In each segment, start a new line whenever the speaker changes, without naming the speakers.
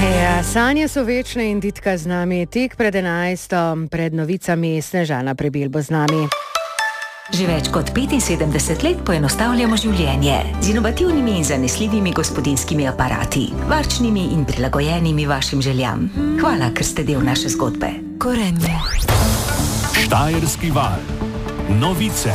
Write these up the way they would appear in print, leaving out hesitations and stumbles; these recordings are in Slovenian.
Ja, sanje so večne in Ditka z nami. Tik pred 11. pred novicami Snežana Prebilbo z nami.
Že več kot 75 let poenostavljamo življenje z inovativnimi in zanesljivimi gospodinjskimi aparati, varčnimi in prilagojenimi vašim željam. Hvala, ker ste del naše zgodbe. Gorenje.
Štajerski val. Novice.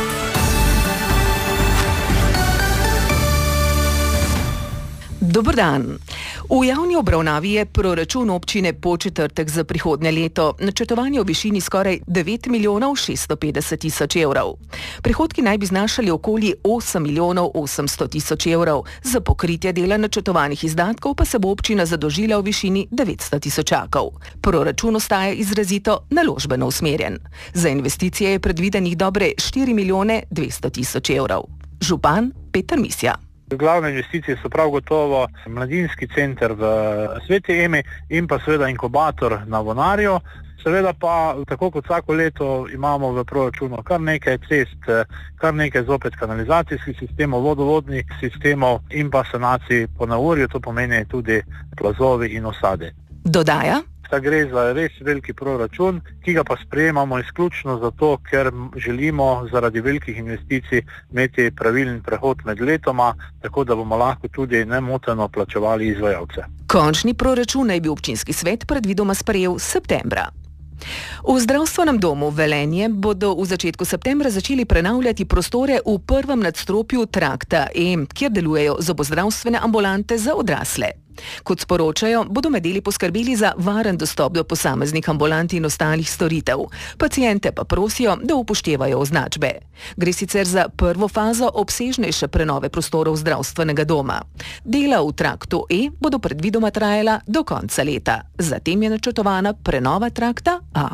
Dober dan. V javni obravnavi je proračun občine Podčetrtek za prihodnje leto, načrtovanje v višini skoraj 9 milijonov 650 tisoč evrov. Prihodki naj bi znašali okoli 8 milijonov 800 tisoč evrov, za pokritje dela načrtovanih izdatkov pa se bo občina zadolžila v višini 900 tisočakov. Proračun ostaja izrazito naložbeno usmerjen. Za investicije je predvidenih dobre 4 milijone 200 tisoč evrov. Župan Peter Misja.
Glavne investicije so prav gotovo mladinski center v Sveti Emi in pa seveda inkubator na Vonarju. Seveda pa, tako kot vsako leto, imamo v proračunu kar nekaj cest, kar nekaj zopet kanalizacijskih sistemov, vodovodnih sistemov in pa sanacij po naurju, to pomeni tudi plazovi in osade.
Dodaja,
da gre za res veliki proračun, ki ga pa sprejemamo izključno zato, ker želimo zaradi velikih investicij imeti pravilen prehod med letoma, tako da bomo lahko tudi nemoteno plačevali izvajalce.
Končni proračun naj bi občinski svet predvidoma sprejel septembra. V zdravstvenem domu Velenje bodo v začetku septembra začeli prenavljati prostore v prvem nadstropju trakta E, kjer delujejo zobozdravstvene ambulante za odrasle. Kot sporočajo, bodo med deli poskrbeli za varen dostop do posameznih ambulant in ostalih storitev. Paciente pa prosijo, da upoštevajo označbe. Gre sicer za prvo fazo obsežnejše prenove prostorov zdravstvenega doma. Dela v traktu E bodo predvidoma trajala do konca leta. Zatem je načrtovana prenova trakta A.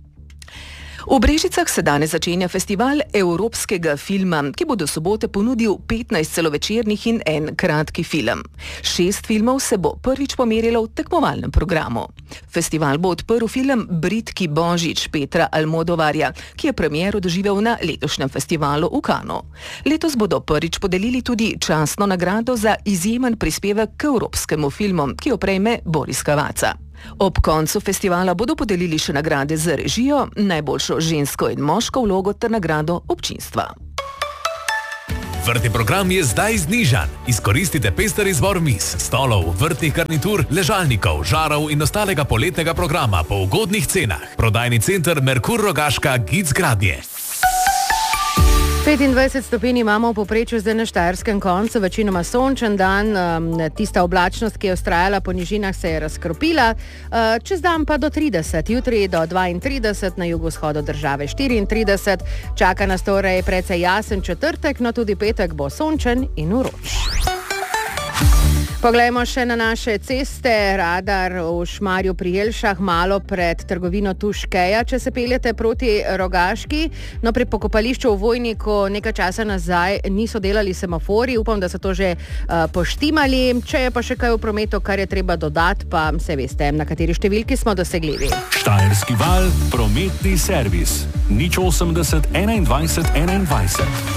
V Brežicah se danes začenja festival evropskega filma, ki bo do sobote ponudil 15 celovečernih in en kratki film. 6 filmov se bo prvič pomerilo v tekmovalnem programu. Festival bo odprl film Britki Božič Petra Almodovarja, ki je premiero doživel na letošnjem festivalu v Cannesu. Letos bodo prvič podelili tudi častno nagrado za izjemen prispevek k evropskemu filmu, ki jo prejme Boris Kavaca. Ob koncu festivala bodo podelili še nagrade za režijo, najboljšo žensko in moško vlogo ter nagrado občinstva.
Vrtni program je zdaj znižan. Izkoristite pester izbor miz, stolov, vrtnih garnitur, ležalnikov, žarov in ostalega poletnega programa po ugodnih cenah. Prodajni center Merkur Rogaška Gic Gradnje.
25 stopinj imamo v povprečju zdaj na štajerskem koncu, večinoma sončen dan, tista oblačnost, ki je vztrajala po nižinah, se je razkropila, čez dan pa do 30, jutri do 32, na jugovzhodu države 34, čaka nas torej precej jasen četrtek, no tudi petek bo sončen in vroč. Poglejmo še na naše ceste. Radar v Šmarju pri Jelšah, malo pred trgovino Tuškeja, če se peljete proti Rogaški. No, pri pokopališču v Vojniku nekaj časa nazaj niso delali semafori, upam, da so to že poštimali. Če je pa še kaj v prometu, kar je treba dodati, pa se veste, na kateri številki smo dosegljivi.
Štajerski val, prometni servis. 080 21 21.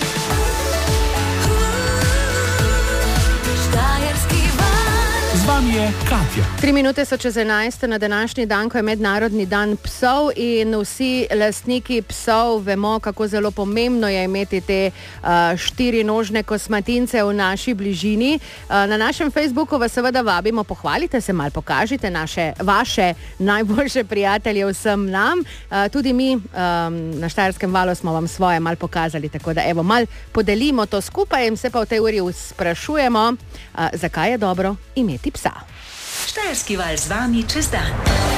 Z vami je Katja.
3 minute so čez 11 na današnji dan, ko je mednarodni dan psov in vsi lastniki psov vemo, kako zelo pomembno je imeti te štirinožne kosmatince v naši bližini. Na našem Facebooku vas seveda vabimo, pohvalite se, malo pokažite vaše najboljše prijatelje vsem nam. Tudi mi na Štajerskem valu smo vam svoje malo pokazali, tako da evo, malo podelimo to skupaj in se pa v tej uri sprašujemo, zakaj je dobro imeti psa.
Štajerski val z vami čez dan.